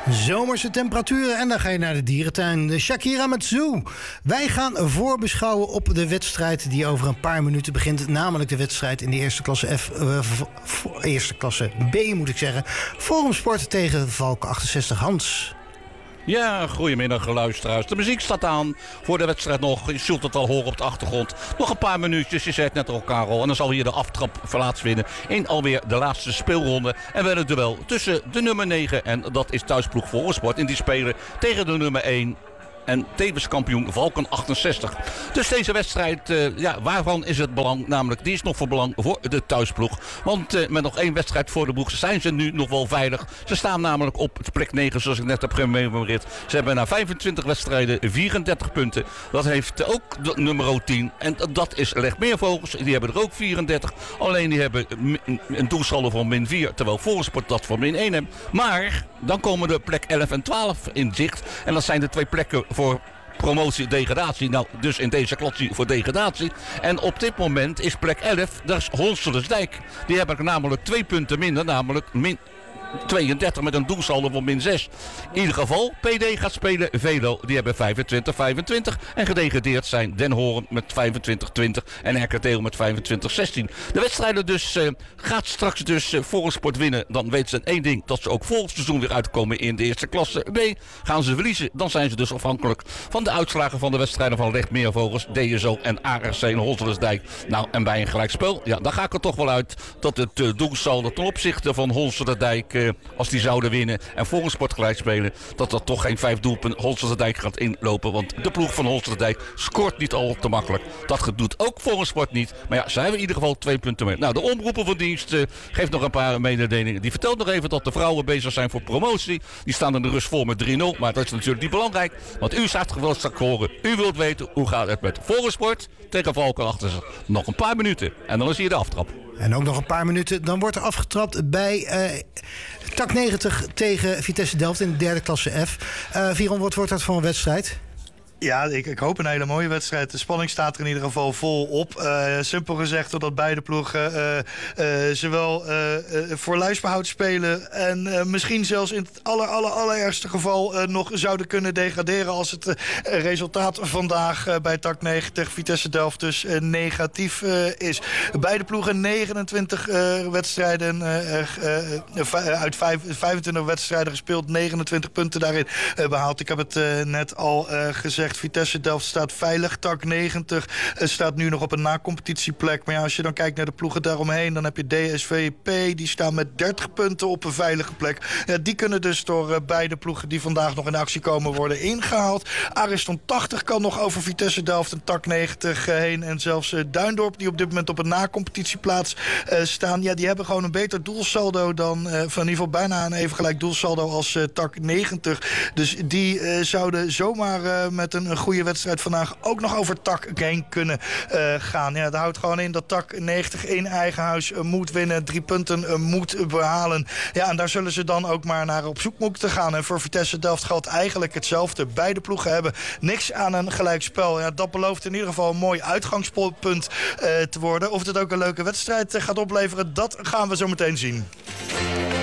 Zomerse temperaturen en dan ga je naar de dierentuin. De Shakira met Zoo. Wij gaan voorbeschouwen op de wedstrijd die over een paar minuten begint. Namelijk de wedstrijd in de eerste klasse eerste klasse B moet ik zeggen. Forum Sport tegen Valk 68 Hans. Ja, goedemiddag luisteraars. De muziek staat aan voor de wedstrijd nog. Je zult het al horen op de achtergrond. Nog een paar minuutjes, je zei het net al Karel. En dan zal hier de aftrap plaatsvinden in alweer de laatste speelronde. En wel het duel tussen de nummer 9 en dat is thuisploeg Forum Sport. En die spelen tegen de nummer 1. En tevens kampioen Valken 68. Dus deze wedstrijd, waarvan is het belang? Namelijk, die is nog van belang voor de thuisploeg. Want met nog 1 wedstrijd voor de boeg zijn ze nu nog wel veilig. Ze staan namelijk op plek 9, zoals ik net heb gememoreerd. Ze hebben na 25 wedstrijden 34 punten. Dat heeft ook de nummer 10. En dat is Legmeervogels. Die hebben er ook 34. Alleen die hebben een doelsaldo van min 4. Terwijl Forum dat van min 1 heeft. Maar dan komen de plek 11 en 12 in zicht. En dat zijn de 2 plekken voor promotie-degradatie. Nou, dus in deze klassie voor degradatie. En op dit moment is plek 11, dat is Honselensdijk. Die hebben namelijk 2 punten minder, namelijk min 32 met een doelsaldo van min 6. In ieder geval, PD gaat spelen Velo. Die hebben 25-25. En gedegradeerd zijn Den Hoorn met 25-20. En RKTO met 25-16. De wedstrijden dus gaat straks dus Forum Sport winnen. Dan weten ze één ding. Dat ze ook volgend seizoen weer uitkomen in de eerste klasse B. Gaan ze verliezen. Dan zijn ze dus afhankelijk van de uitslagen van de wedstrijden van Legmeervogels, DSO en ARC en Honselensdijk. Nou, en bij een gelijkspel, ja, dan ga ik er toch wel uit dat het doelsaldo ten opzichte van Honselensdijk, als die zouden winnen en Forum Sport gelijk spelen, dat toch geen 5 doelpunten Honselensdijk gaat inlopen. Want de ploeg van Honselensdijk scoort niet al te makkelijk. Dat doet ook Forum Sport niet. Maar ja, ze hebben in ieder geval 2 punten mee. Nou, de omroepen van dienst geeft nog een paar mededelingen. Die vertelt nog even dat de vrouwen bezig zijn voor promotie. Die staan in de rust voor met 3-0. Maar dat is natuurlijk niet belangrijk. Want u staat gewoon straks horen. U wilt weten hoe gaat het met Forum Sport tegen Valken achter zich. Nog een paar minuten. En dan is hier de aftrap. En ook nog een paar minuten. Dan wordt er afgetrapt bij Tak 90 tegen Vitesse Delft in de derde klasse F. Viron, wat wordt dat voor een wedstrijd? Ja, ik hoop een hele mooie wedstrijd. De spanning staat er in ieder geval vol op. Simpel gezegd doordat beide ploegen zowel voor lijfsbehoud spelen en misschien zelfs in het allerergste geval nog zouden kunnen degraderen als het resultaat vandaag bij Tak 90 Vitesse Delft dus negatief is. Beide ploegen 29 wedstrijden uit 25 wedstrijden gespeeld, 29 punten daarin behaald. Ik heb het net al gezegd. Vitesse Delft staat veilig. Tak 90 staat nu nog op een na-competitieplek. Maar ja, als je dan kijkt naar de ploegen daaromheen, dan heb je DSVP. Die staan met 30 punten op een veilige plek. Ja, die kunnen dus door beide ploegen die vandaag nog in actie komen worden ingehaald. Ariston 80 kan nog over Vitesse Delft en Tak 90 heen. En zelfs Duindorp, die op dit moment op een na-competitieplaats staan. Ja, die hebben gewoon een beter doelsaldo dan, van in ieder geval bijna een even gelijk doelsaldo als Tak 90. Dus die zouden zomaar met een goede wedstrijd vandaag ook nog over Tak heen kunnen gaan. Ja, dat houdt gewoon in dat Tak 90 in eigen huis moet winnen, 3 punten moet behalen. Ja, en daar zullen ze dan ook maar naar op zoek moeten gaan. En voor Vitesse Delft geldt eigenlijk hetzelfde. Beide ploegen hebben niks aan een gelijkspel. Ja, dat belooft in ieder geval een mooi uitgangspunt te worden. Of het ook een leuke wedstrijd gaat opleveren, dat gaan we zo meteen zien.